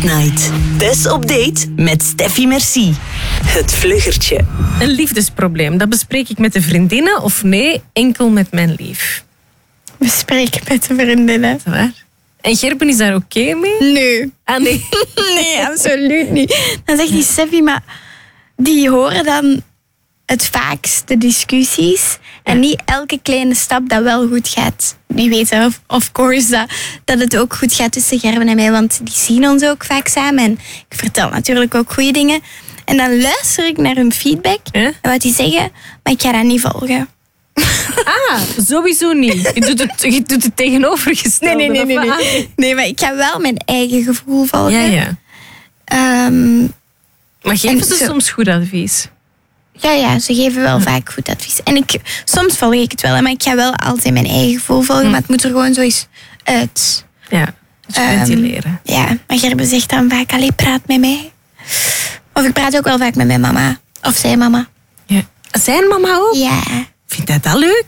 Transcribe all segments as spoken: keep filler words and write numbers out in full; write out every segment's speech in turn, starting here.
Date Night. Tess op date met Steffi Merci. Het vluggertje. Een liefdesprobleem, dat bespreek ik met de vriendinnen of nee, enkel met mijn lief? Bespreken met de vriendinnen. Is dat waar? En Gerben is daar oké okay mee? Nee. Ah, nee. Nee, absoluut niet. Dan zegt die Steffi, maar die horen dan het vaakst de discussies. En niet elke kleine stap dat wel goed gaat. Die weten of, of course dat, dat het ook goed gaat tussen Gerben en mij. Want die zien ons ook vaak samen. En ik vertel natuurlijk ook goede dingen. En dan luister ik naar hun feedback. Ja? En wat die zeggen, maar ik ga dat niet volgen. Ah, sowieso niet. Je doet het, je doet het tegenovergestelde. Nee, nee, nee. Nee, of wat? nee. nee, maar ik ga wel mijn eigen gevoel volgen. Ja, ja. Um, Maar geven En ze zo- soms goed advies? Ja, ja, ze geven wel vaak goed advies. En ik, soms volg ik het wel, hè, maar ik ga wel altijd mijn eigen gevoel volgen. Hm. Maar het moet er gewoon zo eens uit. Ja, dus Ehm, ventileren. Ja, maar Gerben zegt dan vaak, allee, praat met mij. Of ik praat ook wel vaak met mijn mama. Of zijn mama. Ja. Zijn mama ook? Ja. Vindt hij dat leuk?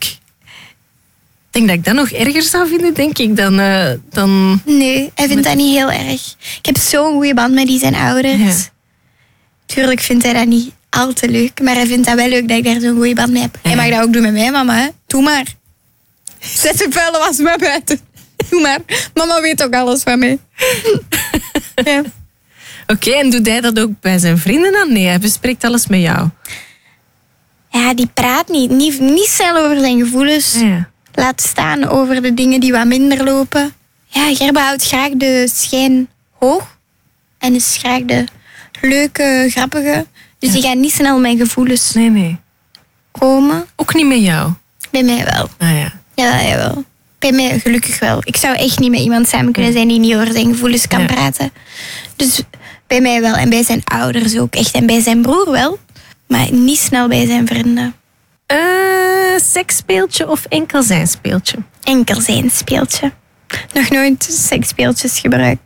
Ik denk dat ik dat nog erger zou vinden, denk ik, dan... eh, dan... Nee, hij vindt dat niet heel erg. Ik heb zo'n goede band met die zijn ouders. Ja. Tuurlijk vindt hij dat niet al te leuk. Maar hij vindt dat wel leuk dat ik daar zo'n goede band mee heb. Hij Ja. mag dat ook doen met mij, mama. Hè. Doe maar. Zet de vuile was maar buiten. Doe maar. Mama weet ook alles van mij. Ja. Oké, en doet hij dat ook bij zijn vrienden dan? Nee, hij bespreekt alles met jou. Ja, die praat niet, niet, niet snel over zijn gevoelens. Ja. Laat staan over de dingen die wat minder lopen. Ja, Gerben houdt graag de schijn hoog. En is graag de leuke, grappige. Dus die gaat niet snel mijn gevoelens Nee, nee. komen. Ook niet met jou? Bij mij wel. Ah ja. Ja, jawel. Bij mij gelukkig wel. Ik zou echt niet met iemand samen kunnen zijn die niet over zijn gevoelens kan Ja. praten. Dus bij mij wel. En bij zijn ouders ook echt. En bij zijn broer wel. Maar niet snel bij zijn vrienden. Eh, seksspeeltje of enkel zijn speeltje? Enkel zijn speeltje. Nog nooit seksspeeltjes gebruikt.